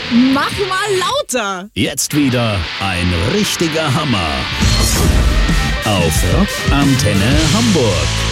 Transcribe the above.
mach mal lauter. Jetzt wieder ein richtiger Hammer. Auf Rockantenne Hamburg.